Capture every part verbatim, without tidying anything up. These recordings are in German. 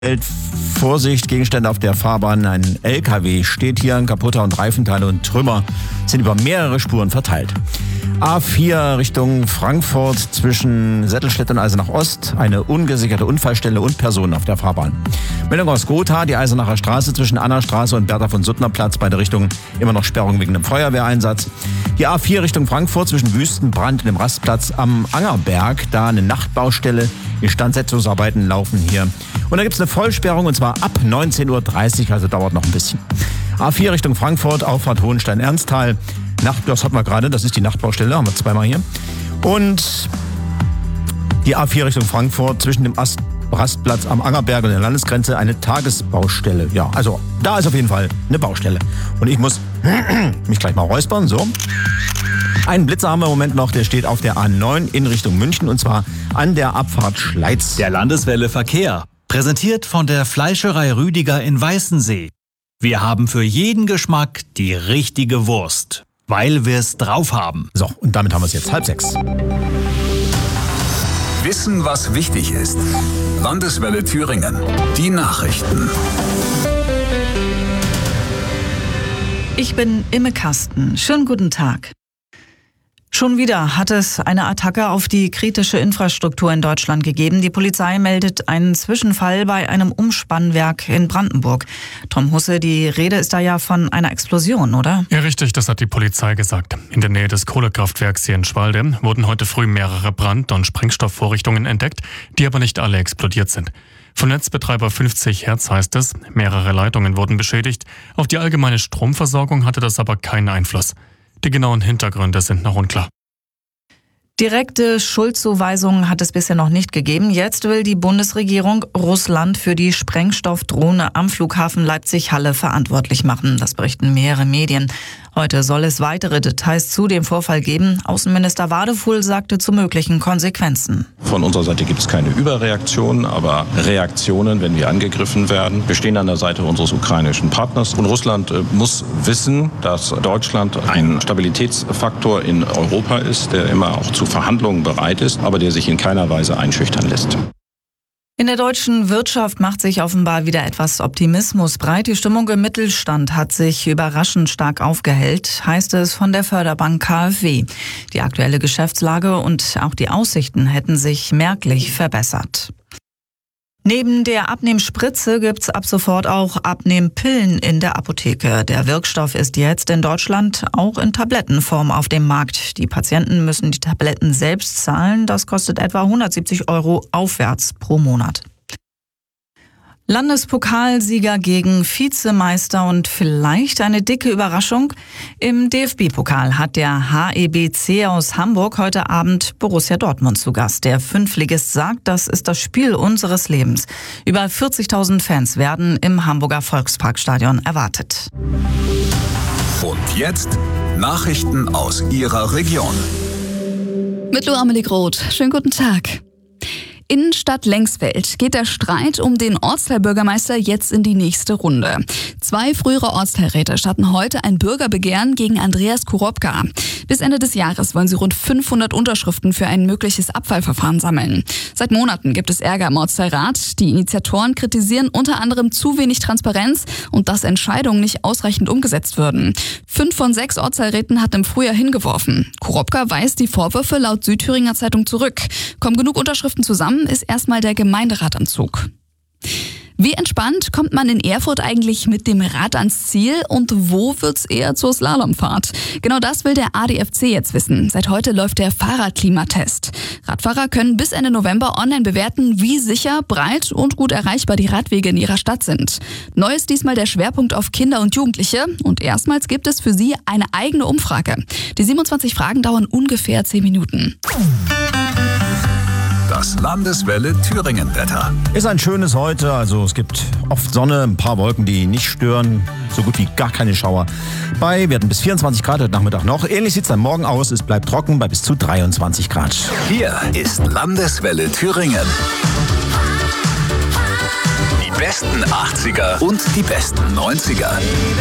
Vorsicht, Gegenstände auf der Fahrbahn. Ein L K W steht hier, ein kaputter und Reifenteile und Trümmer sind über mehrere Spuren verteilt. A vier Richtung Frankfurt zwischen Settelstedt und Eisenach Ost. Eine ungesicherte Unfallstelle und Personen auf der Fahrbahn. Meldung aus Gotha, die Eisenacher Straße zwischen Annastraße und Bertha von Suttner Platz. Beide Richtungen immer noch Sperrung wegen einem Feuerwehreinsatz. Die A vier Richtung Frankfurt zwischen Wüstenbrand und dem Rastplatz am Angerberg. Da eine Nachtbaustelle. Instandsetzungsarbeiten laufen hier. Und da gibt es eine Vollsperrung und zwar ab neunzehn Uhr dreißig, also dauert noch ein bisschen. A vier Richtung Frankfurt, Auffahrt Hohenstein-Ernsthal. Nacht, das hatten wir gerade, das ist die Nachtbaustelle, haben wir zweimal hier. Und die A vier Richtung Frankfurt zwischen dem Ast Rastplatz am Angerberg und der Landesgrenze eine Tagesbaustelle. Ja, also da ist auf jeden Fall eine Baustelle. Und ich muss mich gleich mal räuspern, so. Einen Blitzer haben wir im Moment noch, der steht auf der A neun in Richtung München und zwar an der Abfahrt Schleiz. Der Landeswelle Verkehr, präsentiert von der Fleischerei Rüdiger in Weißensee. Wir haben für jeden Geschmack die richtige Wurst, weil wir es drauf haben. So, und damit haben wir es jetzt halb sechs. Wissen, was wichtig ist. Landeswelle Thüringen. Die Nachrichten. Ich bin Imme Kasten. Schönen guten Tag. Schon wieder hat es eine Attacke auf die kritische Infrastruktur in Deutschland gegeben. Die Polizei meldet einen Zwischenfall bei einem Umspannwerk in Brandenburg. Tom Husse, die Rede ist da ja von einer Explosion, oder? Ja, richtig, das hat die Polizei gesagt. In der Nähe des Kohlekraftwerks hier in Schwalde wurden heute früh mehrere Brand- und Sprengstoffvorrichtungen entdeckt, die aber nicht alle explodiert sind. Von Netzbetreiber fünfzig Hertz heißt es, mehrere Leitungen wurden beschädigt. Auf die allgemeine Stromversorgung hatte das aber keinen Einfluss. Die genauen Hintergründe sind noch unklar. Direkte Schuldzuweisungen hat es bisher noch nicht gegeben. Jetzt will die Bundesregierung Russland für die Sprengstoffdrohne am Flughafen Leipzig-Halle verantwortlich machen. Das berichten mehrere Medien. Heute soll es weitere Details zu dem Vorfall geben. Außenminister Wadefuhl sagte zu möglichen Konsequenzen. Von unserer Seite gibt es keine Überreaktion, aber Reaktionen, wenn wir angegriffen werden. Wir stehen an der Seite unseres ukrainischen Partners. Und Russland muss wissen, dass Deutschland ein Stabilitätsfaktor in Europa ist, der immer auch zu Verhandlungen bereit ist, aber der sich in keiner Weise einschüchtern lässt. In der deutschen Wirtschaft macht sich offenbar wieder etwas Optimismus breit. Die Stimmung im Mittelstand hat sich überraschend stark aufgehellt, heißt es von der Förderbank K f W. Die aktuelle Geschäftslage und auch die Aussichten hätten sich merklich verbessert. Neben der Abnehmspritze gibt's ab sofort auch Abnehmpillen in der Apotheke. Der Wirkstoff ist jetzt in Deutschland auch in Tablettenform auf dem Markt. Die Patienten müssen die Tabletten selbst zahlen. Das kostet etwa hundertsiebzig Euro aufwärts pro Monat. Landespokalsieger gegen Vizemeister und vielleicht eine dicke Überraschung. Im D F B-Pokal hat der H E B C aus Hamburg heute Abend Borussia Dortmund zu Gast. Der Fünftligist sagt, das ist das Spiel unseres Lebens. Über vierzigtausend Fans werden im Hamburger Volksparkstadion erwartet. Und jetzt Nachrichten aus Ihrer Region. Mit Lu Amelie Groth. Schönen guten Tag. Innenstadt Lengsfeld geht der Streit um den Ortsteilbürgermeister jetzt in die nächste Runde. Zwei frühere Ortsteilräte starten heute ein Bürgerbegehren gegen Andreas Kurobka. Bis Ende des Jahres wollen sie rund fünfhundert Unterschriften für ein mögliches Abfallverfahren sammeln. Seit Monaten gibt es Ärger im Ortsteilrat. Die Initiatoren kritisieren unter anderem zu wenig Transparenz und dass Entscheidungen nicht ausreichend umgesetzt würden. Fünf von sechs Ortsteilräten hat im Frühjahr hingeworfen. Kurobka weist die Vorwürfe laut Südthüringer Zeitung zurück. Kommen genug Unterschriften zusammen, ist erstmal der Gemeinderat am Zug. Wie entspannt kommt man in Erfurt eigentlich mit dem Rad ans Ziel und wo wird's eher zur Slalomfahrt? Genau das will der A D F C jetzt wissen. Seit heute läuft der Fahrradklimatest. Radfahrer können bis Ende November online bewerten, wie sicher, breit und gut erreichbar die Radwege in ihrer Stadt sind. Neu ist diesmal der Schwerpunkt auf Kinder und Jugendliche und erstmals gibt es für sie eine eigene Umfrage. Die siebenundzwanzig Fragen dauern ungefähr zehn Minuten. Das Landeswelle Thüringen-Wetter. Ist ein schönes heute, also es gibt oft Sonne, ein paar Wolken, die nicht stören, so gut wie gar keine Schauer. Bei werden bis vierundzwanzig Grad heute Nachmittag noch. Ähnlich sieht es dann morgen aus, es bleibt trocken bei bis zu dreiundzwanzig Grad. Hier ist Landeswelle Thüringen. Die besten achtziger und die besten neunziger.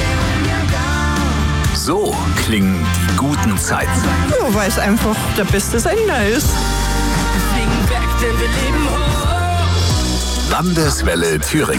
So klingen die guten Zeiten. Ja, weil es einfach der beste Sender ist. Deswegen weg, denn wir leben hoch. Landeswelle Thüringen.